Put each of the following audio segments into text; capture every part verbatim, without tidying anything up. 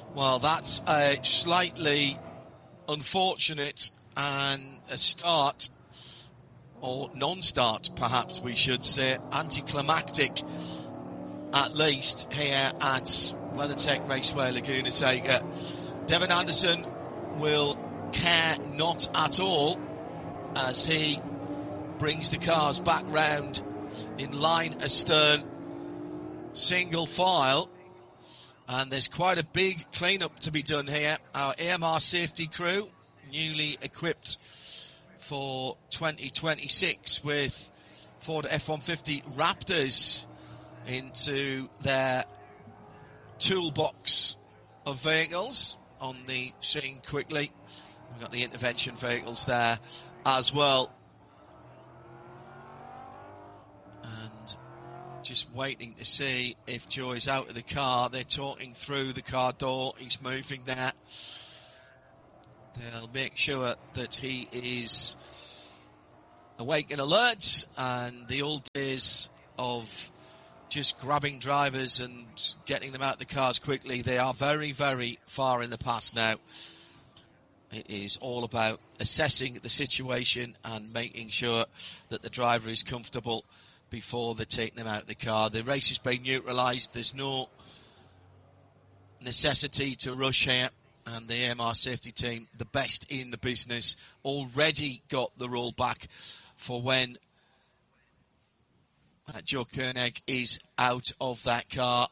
Well, that's a slightly unfortunate and a start, or non-start perhaps we should say, anticlimactic at least here at WeatherTech Raceway Laguna Seca. Devin Anderson will care not at all as he brings the cars back round in line astern, single file, and there's quite a big clean-up to be done here. Our A M R safety crew, newly equipped for twenty twenty-six with Ford F one fifty Raptors into their toolbox of vehicles on the scene quickly. We've got the intervention vehicles there as well. And just waiting to see if Joe is out of the car. They're talking through the car door. He's moving there. They'll make sure that he is awake and alert, and the old days of just grabbing drivers and getting them out of the cars quickly, they are very, very far in the past now. It is all about assessing the situation and making sure that the driver is comfortable before they're taking them out of the car. The race has been neutralised. There's no necessity to rush here. And the A M R safety team, the best in the business, already got the rollback for when uh, Joe Koenig is out of that car,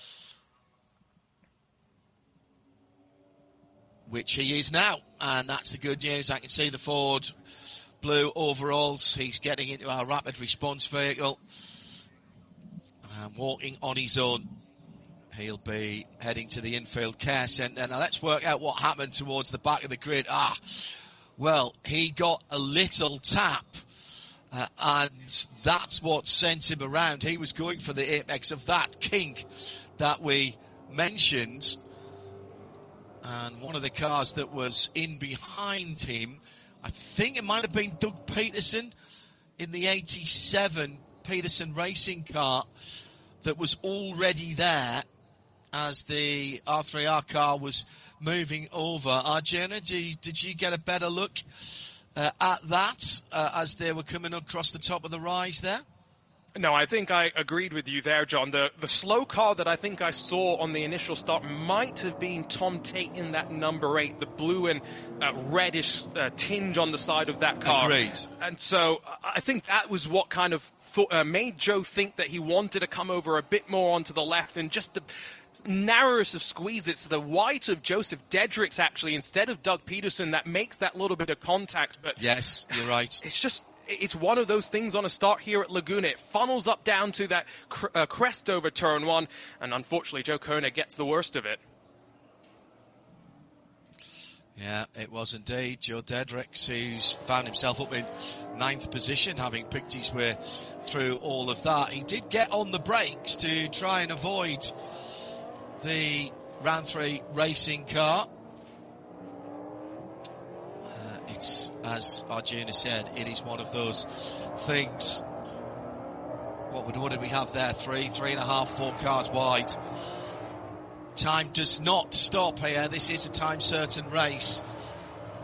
which he is now. And that's the good news. I can see the Ford blue overalls. He's getting into our rapid response vehicle and walking on his own. He'll be heading to the infield care centre. Now let's work out what happened towards the back of the grid. Ah, well, he got a little tap, uh, and that's what sent him around. He was going for the apex of that kink that we mentioned. And one of the cars that was in behind him, I think it might have been Doug Peterson in the eighty-seven Peterson racing car that was already there as the R three R car was moving over. Arjuna, did you, did you get a better look uh, at that uh, as they were coming across the top of the rise there? No, I think I agreed with you there, John. The the slow car that I think I saw on the initial start might have been Tom Tate in that number eight, the blue and uh, reddish uh, tinge on the side of that car. Agreed. And so I think that was what kind of thought, uh, made Joe think that he wanted to come over a bit more onto the left, and just the narrowest of squeeze. It's the white of Joseph Dedricks, actually, instead of Doug Peterson, that makes that little bit of contact. But yes, you're right. It's just, it's one of those things on a start here at Laguna. It funnels up down to that cr- uh, crest over turn one, and unfortunately Joe Koenig gets the worst of it. Yeah, it was indeed Joe Dedricks, who's found himself up in ninth position, having picked his way through all of that. He did get on the brakes to try and avoid the round three racing car. Uh, it's, as Arjuna said, it is one of those things. What, would, what did we have there? Three, three and a half, four cars wide. Time does not stop here. This is a time certain race.